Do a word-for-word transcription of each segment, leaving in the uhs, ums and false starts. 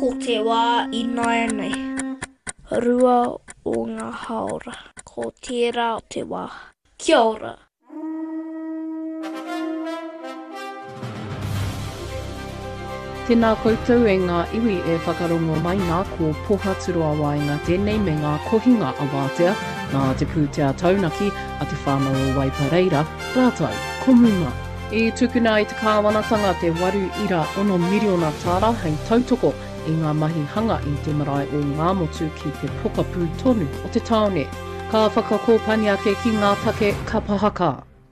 ko te wā I naia nei. Rua o ngā haora, ko tērā o te wā. Kia ora. Tēnā koutou e ngā iwi e whakarongo mai ngā ko poha turu awa i ngā tēnei me ngā kohinga a wātea, nā te pūtea taunaki a te whānau o Waipareira, rātou, komuma. E tukuna i te kāwanatanga te waru ira ono miriona tāra hei tautoko i ngā mahi hanga i te marae o ngā motu ki te pokapū tonu o te taone. Ka whakakōpani ake ki ngā take ka pahaka.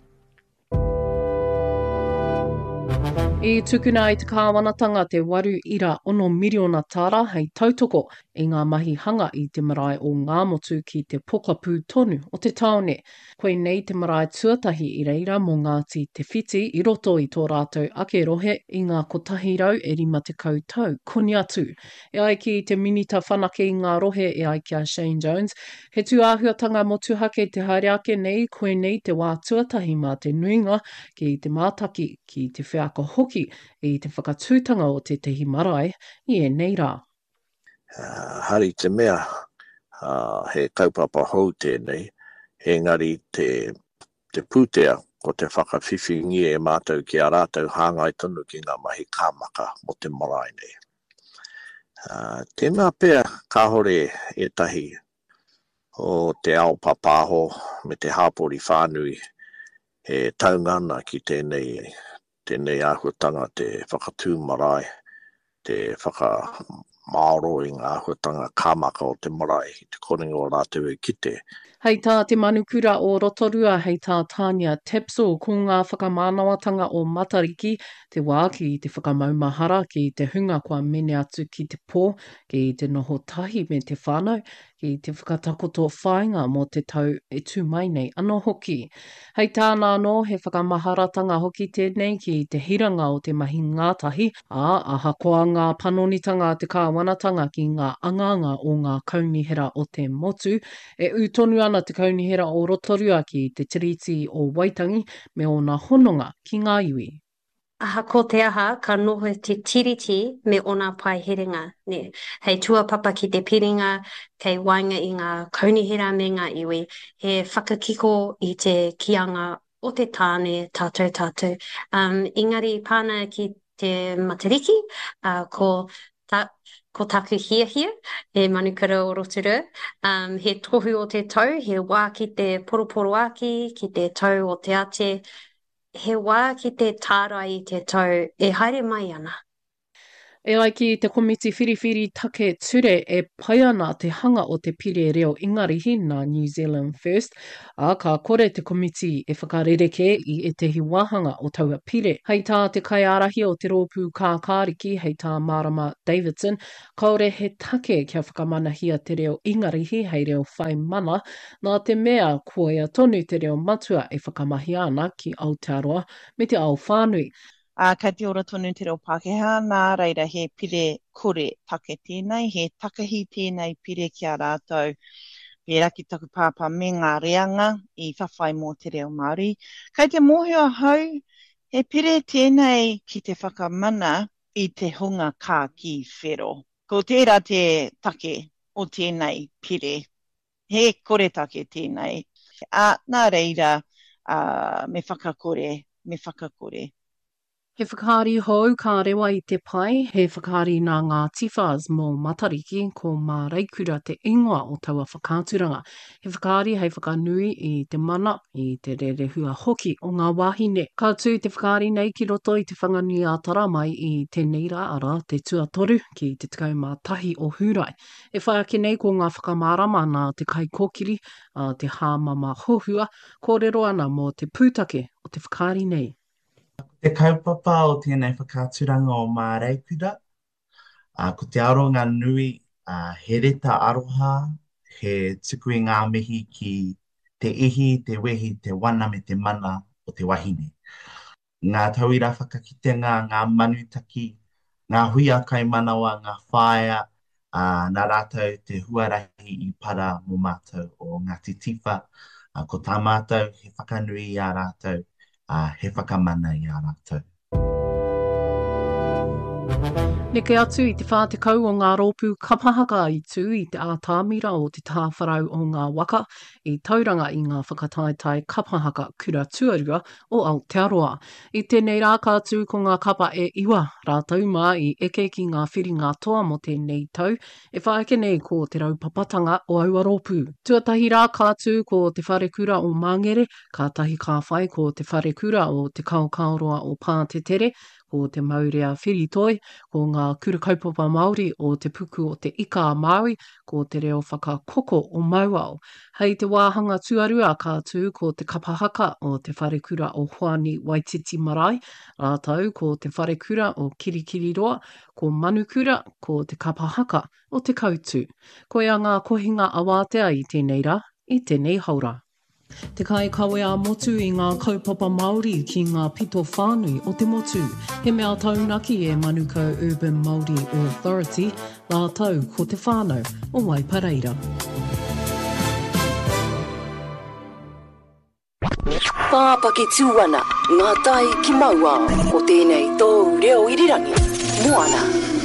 E tukuna i te kāwanatanga te waru ira ono miriona tāra hei tautoko i ngā mahi hanga i te marae o ngā motu ki te pokapū tonu o te taone. Koe nei te marae tuatahi i reira mō Ngāti Te Whiti i roto i tō rātou ake rohe i ngā kotahi rau e rima te koutou, koni atu. E ai ki te minita whanake i ngā rohe e ai ki a Shane Jones. He tū āhuatanga motuhake te haere ake nei, koe nei te wā tuatahi mā te nuinga ki te mātaki ki te whiaka hoki i te whakatūtanga o te tehi marae i e nei rā. Uh, hari te mea, uh, he kaupapa hou tēnei, he ngari te, te pūtea ko te whakawhiwhingi e mātou ki a rātou hāngai tonu ki ngā mahi kāmaka mo te marae nei. Uh, tēnā pēr kāhore e tahi o te ao papāho me te hāpori whānui he taungana ki tēnei, tēnei āhuatanga te whakatū marae, te whaka Māoro i ngā āhuatanga kāmaka o te marae i te korengo o rātou e kite. Hei tā te manukura o Rotorua, hei tā Tania Tepso, ko ngā whakamānawatanga o Matariki, te wā ki te whakamaumahara, ki te hunga kua mene atu ki te pō, ki te noho tahi me te whānau, ki te whakatakoto whāinga mō te tau e tū mai nei anō hoki. Hei tāna anō he whakamaharatanga hoki tēnei ki te hiranga o te mahi ngātahi, a ahakoa ngā panonitanga te kāwanatanga ki ngā anganga o ngā kaunihera o te motu, e utonu ana te kaunihera o Rotorua ki te tiriti o Waitangi me o ngā hononga ki ngā iwi. Aha ko te aha, ka noho te tiriti me ona pai herenga. Ne, hei tuapapa ki te piringa, kei wainga i ngā kaunihera me ngā iwi, he whakakiko i te kianga o te tāne tātou tātou. Um, engari pāna ki te Matariki, uh, ko, ta, ko taku hia hia, he manukara o Rotorua. Um, he tohu o te tau, he wā ki te poroporo aki, ki te tau o te ate, he wā ki te tāra i te tau, e haere mai ana. E ai ki te komiti whiriwhiri take ture e pai ana te hanga o te pire reo ingarihi nā New Zealand First, a ka kore te komiti e whakarereke i e tehi wāhanga o taua pire. Hei tā te kaiarahi o te rōpū kākāriki, hei tā Marama Davidson, kaore he take kia whakamanahia te reo ingarihi hei reo whai mana, nā te mea kua ia tonu te reo matua e whakamahi ana ki Aotearoa me te ao whānui. Uh, kei te ora tonu te reo Pākehā, nā reira he pire kore take tēnei, he takahi tēnei pire ki a rātou. Pērā ki taku pāpā me ngā reanga i whawhai mō te reo Māori. Kei te mōhio hau, he pire tēnei ki te whakamana i te hunga kā ki whero. Ko tērā te take o tēnei pire, he kore take tēnei. Uh, nā reira uh, me whakakore, me whakakore. He whakaari hou ka rewa i te pai, he whakaari nā ngā tifas mō Matariki ko mā reikura te ingoa o taua whakāturanga. He whakaari hei whakanui i te mana i te rerehua hoki o ngā wāhine. Ka tū te whakaari nei ki roto i te whanganui a tara mai i te neira ara te tuatoru ki te tikau mā tahi o hurai. E whai ake nei ko ngā whakamārama nā te kaikōkiri a te hāmama hohua, kōrero ana mō te pūtake o te whakaari nei. Te kaupapa o tēnei whakāturanga o mā reikura, uh, ko te aronga nui, uh, he reta aroha, he tuku i ngā mihi ki te ihi, te wehi, te wana me te mana o te wahine. Ngā tauira whakakitenga, ngā manutaki, ngā hui a kai manawa, ngā whaea, uh, nā rātou te huarahi i para mō mātou o Ngāti Tiwha, uh, ko tā mātou he whakanui i a rātou. Uh, he whakamana i a rātou. Neke atu I te whā te kau o ngā rōpū kapahaka I tū I te ātāmira o te tāwharau o ngā waka I tauranga I ngā whakataetai kapahaka kura tuarua o Aotearoa. I tēnei rā kātū ko ngā kapa e iwa rātau mā I eke ki ngā whiringa toa mo tēnei tau e whaeke nei ko te raupapatanga o aua rōpū. Tuatahi rā kātū ko te wharekura o Māngere, kātahi ka whai ko te wharekura o te kaukaoroa o Pātetere, ko te Maurea Whiritoi, ko ngā kura kaupapa Māori o te puku o te Ika Māui, ko te reo whakakoko o Mauao. Hei te wāhanga tuarua kātū ko te kapahaka o te wharekura o Hoani Waititi Marae, rātau ko te wharekura o Kirikiriroa, ko Manukura ko te kapahaka o te Kautu. Ko ia ngā kohinga awātea I tēnei rā, I tēnei haura. Te kai kawea motu I ngā kaupapa Māori ki ngā pito whānui o te motu. He mea taunaki e Manukau Urban Māori Authority, rātau ko te whānau o Waipareira. Pāpake tūana, ngā tai ki maua o tēnei tō reo irirangi. Moana.